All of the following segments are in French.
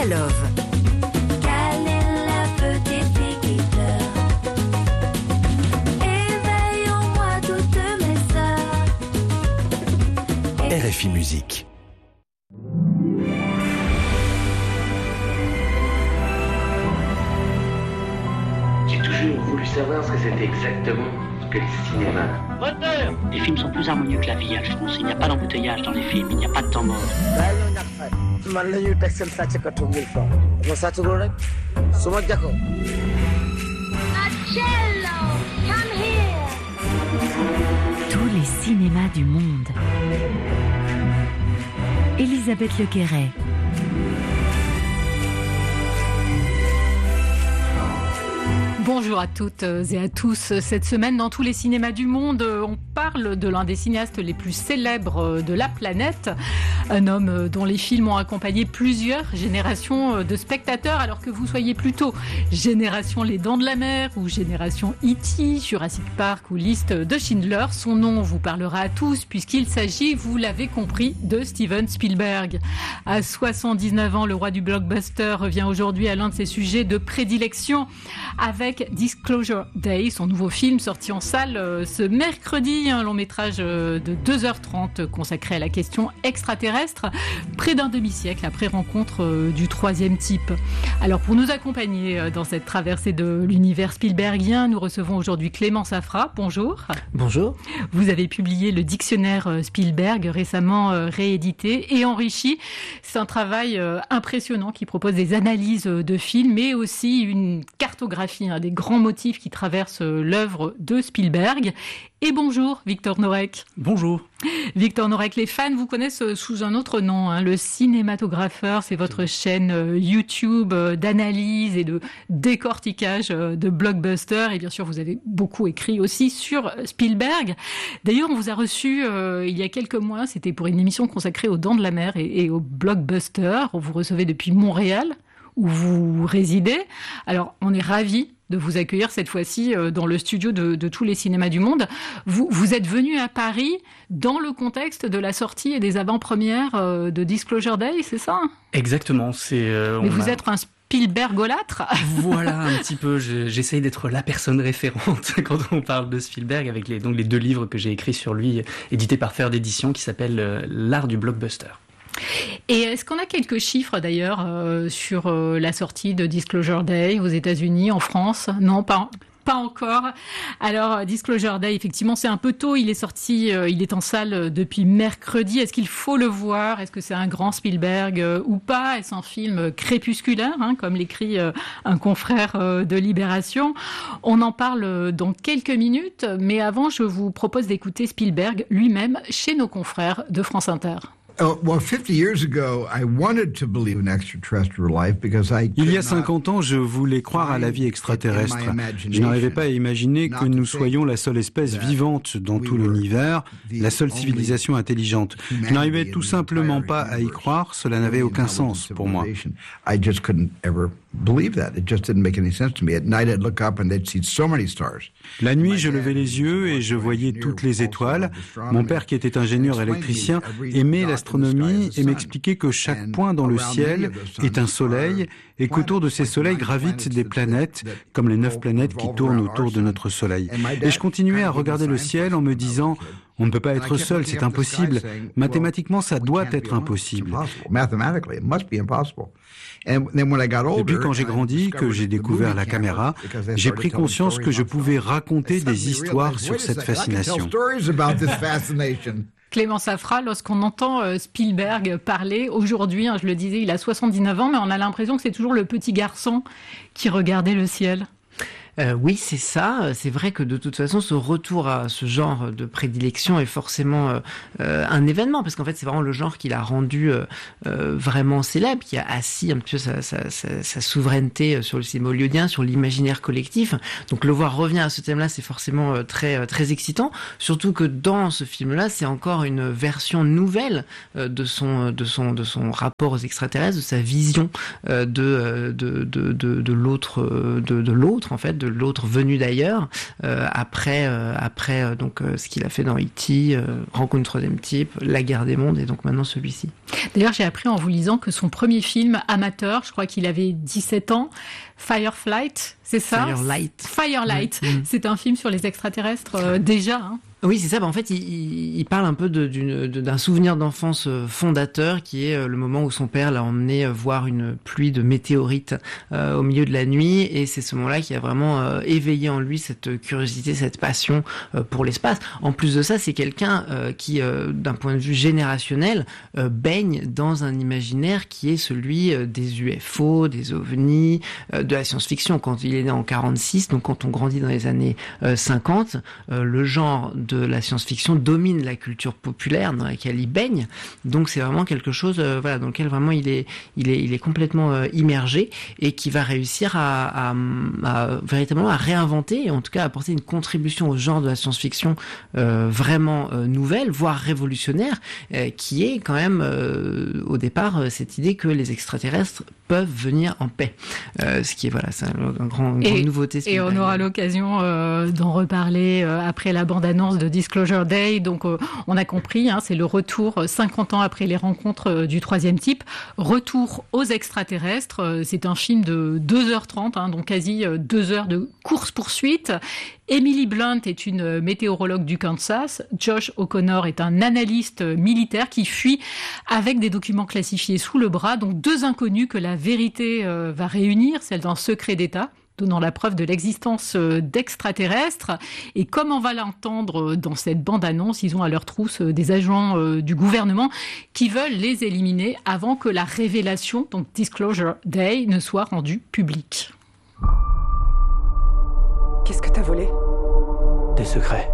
Love. Quelle est la petite fille qui pleure? Éveille en moi toutes mes sœurs. RFI Musique. J'ai toujours voulu savoir ce que c'était exactement que le cinéma. Moteur! Les films sont plus harmonieux que la vie, Alphonse. Il n'y a pas d'embouteillage dans les films, il n'y a pas de temps mort. man la ñuy teg seen sàcckatu 1000 francs ma sàccagul rek su ma jako Marcello, come here. Tous les cinémas du monde. Elisabeth Lequéret. Bonjour à toutes et à tous. Cette semaine, dans tous les cinémas du monde, on parle de l'un des cinéastes les plus célèbres de la planète. Un homme dont les films ont accompagné plusieurs générations de spectateurs, alors que vous soyez plutôt génération Les Dents de la Mer ou génération E.T., Jurassic Park ou Liste de Schindler. Son nom vous parlera à tous puisqu'il s'agit, vous l'avez compris, de Steven Spielberg. À 79 ans, le roi du blockbuster revient aujourd'hui à l'un de ses sujets de prédilection avec Disclosure Day, son nouveau film sorti en salle ce mercredi, un long métrage de 2h30 consacré à la question extraterrestre, près d'un demi-siècle après rencontre du troisième type. Alors pour nous accompagner dans cette traversée de l'univers spielbergien, nous recevons aujourd'hui Clément Safra. Bonjour. Bonjour. Vous avez publié le dictionnaire Spielberg, récemment réédité et enrichi. C'est un travail impressionnant qui propose des analyses de films, mais aussi une cartographie des grands motifs qui traversent l'œuvre de Spielberg. Et bonjour, Victor Norek. Bonjour. Victor Norek, les fans vous connaissent sous un autre nom, le cinématographeur. C'est votre chaîne YouTube d'analyse et de décortiquage de blockbusters. Et bien sûr, vous avez beaucoup écrit aussi sur Spielberg. D'ailleurs, on vous a reçu il y a quelques mois. C'était pour une émission consacrée aux Dents de la Mer et aux blockbusters. On vous recevait depuis Montréal, où vous résidez. Alors, on est ravis de vous accueillir cette fois-ci dans le studio de tous les cinémas du monde. Vous êtes venu à Paris dans le contexte de la sortie et des avant-premières de Disclosure Day, c'est ça? Exactement. Mais vous êtes un Spielbergolâtre? Voilà, un petit peu. J'essaye d'être la personne référente quand on parle de Spielberg, avec les deux livres que j'ai écrits sur lui, édités par Faire d'édition, qui s'appellent L'art du blockbuster. Et est-ce qu'on a quelques chiffres d'ailleurs sur la sortie de Disclosure Day aux États-Unis, en France? Non, pas encore. Alors, Disclosure Day, effectivement, c'est un peu tôt. Il est sorti, il est en salle depuis mercredi. Est-ce qu'il faut le voir? Est-ce que c'est un grand Spielberg ou pas? Est-ce un film crépusculaire, comme l'écrit un confrère de Libération? On en parle dans quelques minutes, mais avant, je vous propose d'écouter Spielberg lui-même chez nos confrères de France Inter. Il y a 50 ans, je voulais croire à la vie extraterrestre. Je n'arrivais pas à imaginer que nous soyons la seule espèce vivante dans tout l'univers, la seule civilisation intelligente. Je n'arrivais tout simplement pas à y croire, cela n'avait aucun sens pour moi. La nuit, je levais les yeux et je voyais toutes les étoiles. Mon père, qui était ingénieur électricien, aimait l'astronomie et m'expliquait que chaque point dans le ciel est un soleil et qu'autour de ces soleils gravitent des planètes, comme les 9 planètes qui tournent autour de notre soleil. Et je continuais à regarder le ciel en me disant: on ne peut pas être seul, c'est impossible. Mathématiquement, ça doit être impossible. Et puis quand j'ai grandi, que j'ai découvert la caméra, j'ai pris conscience que je pouvais raconter des histoires sur cette fascination. Clément Safra, lorsqu'on entend Spielberg parler aujourd'hui, je le disais, il a 79 ans, mais on a l'impression que c'est toujours le petit garçon qui regardait le ciel. Oui, c'est ça. C'est vrai que de toute façon, ce retour à ce genre de prédilection est forcément un événement, parce qu'en fait, c'est vraiment le genre qui l'a rendu vraiment célèbre, qui a assis un petit peu sa souveraineté sur le cinéma hollywoodien, sur l'imaginaire collectif. Donc, le voir revenir à ce thème-là, c'est forcément très très excitant. Surtout que dans ce film-là, c'est encore une version nouvelle de son rapport aux extraterrestres, de sa vision de l'autre en fait. de l'autre venu d'ailleurs, après donc ce qu'il a fait dans E.T., Rencontre du troisième type, La guerre des mondes et donc maintenant celui-ci. D'ailleurs, j'ai appris en vous lisant que son premier film amateur, je crois qu'il avait 17 ans, Fireflight, c'est ça ? Firelight. C'est un film sur les extraterrestres déjà, hein. Oui, c'est ça. En fait, il parle un peu d'un souvenir d'enfance fondateur qui est le moment où son père l'a emmené voir une pluie de météorites au milieu de la nuit, et c'est ce moment-là qui a vraiment éveillé en lui cette curiosité, cette passion pour l'espace. En plus de ça, c'est quelqu'un qui, d'un point de vue générationnel, baigne dans un imaginaire qui est celui des UFO, des ovnis, de la science-fiction. Quand il est né en 46, donc quand on grandit dans les années 50, le genre de la science-fiction domine la culture populaire dans laquelle il baigne. Donc c'est vraiment quelque chose dans lequel vraiment il est complètement immergé, et qui va réussir à véritablement à réinventer, et en tout cas à apporter une contribution au genre de la science-fiction vraiment nouvelle, voire révolutionnaire, qui est quand même au départ cette idée que les extraterrestres peuvent venir en paix. Ce qui est c'est une grande nouveauté. Et on aura l'occasion d'en reparler après la bande-annonce de Disclosure Day. Donc on a compris, c'est le retour 50 ans après les rencontres du troisième type. Retour aux extraterrestres. C'est un film de 2h30, donc quasi 2 heures de course-poursuite. Emily Blunt est une météorologue du Kansas. Josh O'Connor est un analyste militaire qui fuit avec des documents classifiés sous le bras. Donc 2 inconnus que la vérité va réunir, celle d'un secret d'État, donnant la preuve de l'existence d'extraterrestres. Et comme on va l'entendre dans cette bande-annonce, ils ont à leur trousse des agents du gouvernement qui veulent les éliminer avant que la révélation, donc Disclosure Day, ne soit rendue publique. Qu'est-ce que t'as volé ? Des secrets.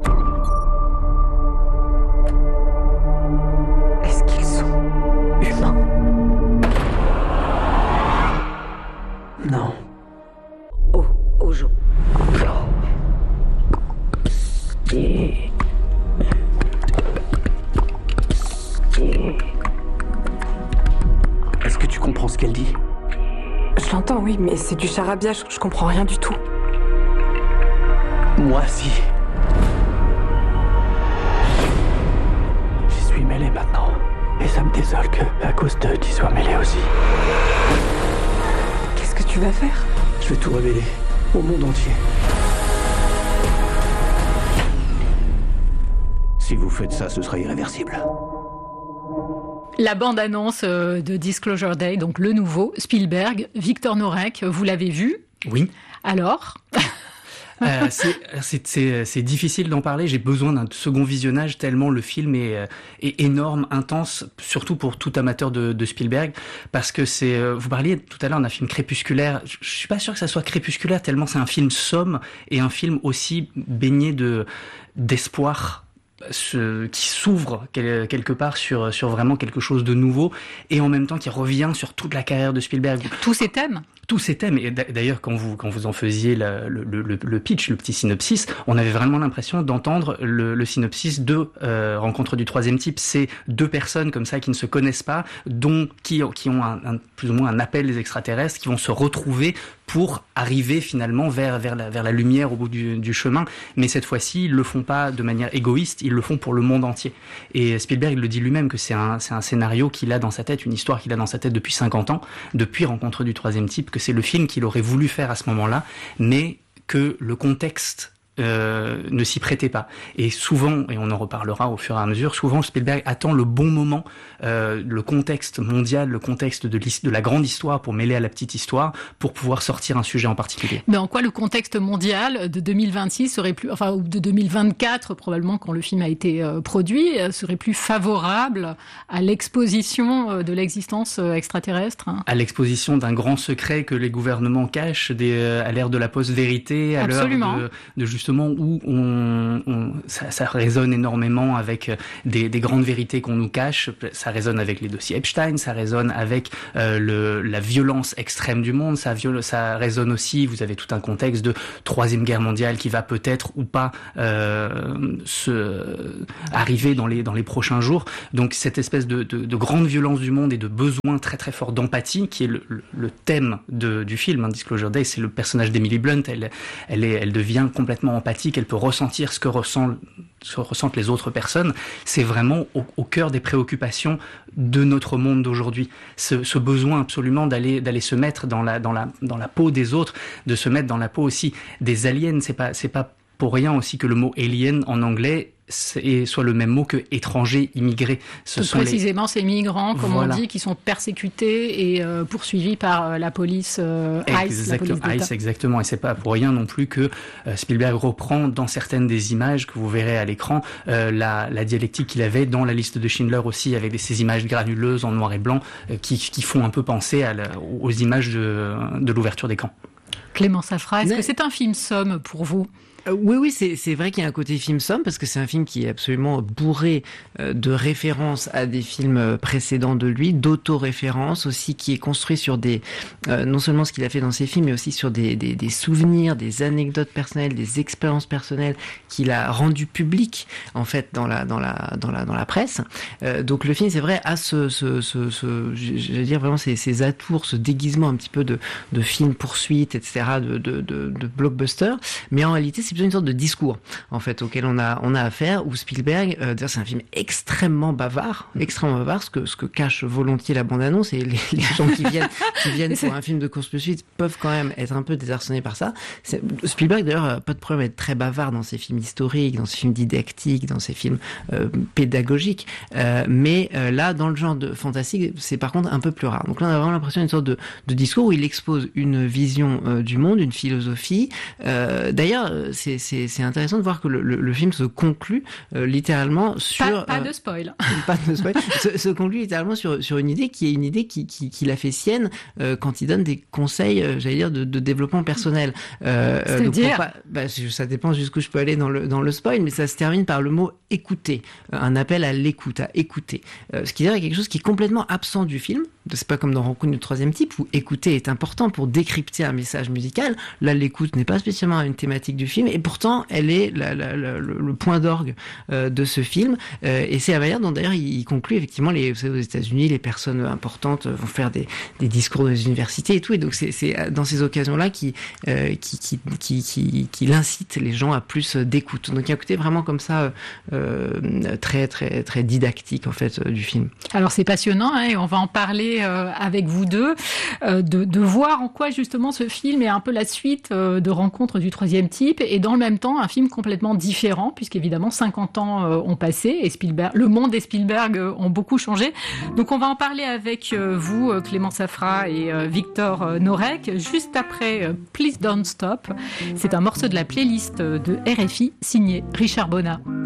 Est-ce qu'ils sont humains ? Non. Ojo. Est-ce que tu comprends ce qu'elle dit ? Je l'entends, oui, mais c'est du charabia, je comprends rien du tout. Moi, si. J'y suis mêlé maintenant. Et ça me désole que, à cause d'eux, tu sois mêlé aussi. Qu'est-ce que tu vas faire ? Je vais tout révéler. Au monde entier. Si vous faites ça, ce sera irréversible. La bande-annonce de Disclosure Day, donc le nouveau, Spielberg, Victor Norek, vous l'avez vu ? Oui. Alors ? C'est difficile d'en parler. J'ai besoin d'un second visionnage tellement le film est énorme, intense, surtout pour tout amateur de Spielberg, parce que vous parliez tout à l'heure d'un film crépusculaire. Je suis pas sûr que ça soit crépusculaire tellement c'est un film somme et un film aussi baigné d'espoir. Qui s'ouvre quelque part sur vraiment quelque chose de nouveau, et en même temps qui revient sur toute la carrière de Spielberg. Tous ces thèmes, et d'ailleurs quand vous en faisiez le pitch, le petit synopsis, on avait vraiment l'impression d'entendre le synopsis de Rencontre du troisième type. C'est 2 personnes comme ça qui ne se connaissent pas, qui ont plus ou moins un appel des extraterrestres, qui vont se retrouver pour arriver finalement vers la lumière au bout du chemin. Mais cette fois-ci, ils le font pas de manière égoïste, ils le font pour le monde entier. Et Spielberg le dit lui-même que c'est un scénario qu'il a dans sa tête, une histoire qu'il a dans sa tête depuis 50 ans, depuis Rencontre du troisième type, que c'est le film qu'il aurait voulu faire à ce moment-là, mais que le contexte ne s'y prêtait pas. Et souvent, et on en reparlera au fur et à mesure, souvent Spielberg attend le bon moment, le contexte mondial, le contexte de la grande histoire pour mêler à la petite histoire, pour pouvoir sortir un sujet en particulier. Mais en quoi le contexte mondial de 2026 serait plus, ou de 2024 probablement quand le film a été produit, serait plus favorable à l'exposition de l'existence extraterrestre, hein ? À l'exposition d'un grand secret que les gouvernements cachent à l'ère de la post-vérité, à l'heure de justement justement où ça résonne énormément avec des grandes vérités qu'on nous cache. Ça résonne avec les dossiers Epstein, ça résonne avec la violence extrême du monde, ça résonne aussi, vous avez tout un contexte de Troisième Guerre mondiale qui va peut-être ou pas arriver dans les prochains jours. Donc cette espèce de grande violence du monde et de besoin très très fort d'empathie qui est le thème du film, Disclosure Day, c'est le personnage d'Emily Blunt, elle devient complètement empathique, elle peut ressentir ce que ressentent les autres personnes. C'est vraiment au cœur des préoccupations de notre monde d'aujourd'hui. Ce besoin absolument d'aller se mettre dans la peau des autres, de se mettre dans la peau aussi des aliens. C'est pas pour rien aussi que le mot alien en anglais soit le même mot que étranger, immigré. Précisément, ces migrants, comme on dit, qui sont persécutés et poursuivis par la police ICE. ICE, exactement. Et c'est pas pour rien non plus que Spielberg reprend dans certaines des images que vous verrez à l'écran la dialectique qu'il avait dans la liste de Schindler aussi, avec ces images granuleuses en noir et blanc qui font un peu penser aux images de l'ouverture des camps. Clément Safra, est-ce que c'est un film somme pour vous ? Oui, c'est vrai qu'il y a un côté film somme parce que c'est un film qui est absolument bourré de références à des films précédents de lui, d'auto-références aussi, qui est construit sur non seulement ce qu'il a fait dans ses films, mais aussi sur des souvenirs, des anecdotes personnelles, des expériences personnelles qu'il a rendues publiques en fait dans la presse. Donc le film, c'est vrai, a je vais dire vraiment ces atours, ce déguisement un petit peu de film poursuite, etc., de blockbuster, mais en réalité c'est une sorte de discours en fait auquel on a affaire, où Spielberg c'est un film extrêmement bavard, ce que cache volontiers la bande-annonce, et les gens qui viennent pour un film de course-poursuite peuvent quand même être un peu désarçonnés par ça. Spielberg d'ailleurs pas de problème à être très bavard dans ses films historiques, dans ses films didactiques, dans ses films pédagogiques, mais là dans le genre de fantastique c'est par contre un peu plus rare. Donc là on a vraiment l'impression d'une sorte de discours où il expose une vision du monde, une philosophie. D'ailleurs c'est intéressant de voir que le film se conclut littéralement sur... Pas de spoil. Pas de spoil. se conclut littéralement sur une idée qui est une idée qu'il a fait sienne quand il donne des conseils, j'allais dire, de développement personnel. C'est-à-dire ça dépend jusqu'où je peux aller dans le spoil, mais ça se termine par le mot écouter. Un appel à l'écoute, à écouter. Ce qui est quelque chose qui est complètement absent du film. C'est pas comme dans Rencontre du troisième type où écouter est important pour décrypter un message musical. Là, l'écoute n'est pas spécialement une thématique du film, et pourtant elle est le point d'orgue de ce film, et c'est la manière dont d'ailleurs il conclut effectivement. Vous savez, aux États-Unis, les personnes importantes vont faire des discours dans les universités et tout, et donc c'est dans ces occasions-là qu'il incite les gens à plus d'écoute. Donc il y a un côté vraiment comme ça très très très didactique en fait du film. Alors c'est passionnant, et on va en parler avec vous deux, de voir en quoi justement ce film est un peu la suite de Rencontre du troisième type, et dans le même temps un film complètement différent, puisqu'évidemment 50 ans ont passé et le monde et Spielberg ont beaucoup changé. Donc on va en parler avec vous, Clément Safra et Victor Norek, juste après Please Don't Stop. C'est un morceau de la playlist de RFI signé Richard Bonnat.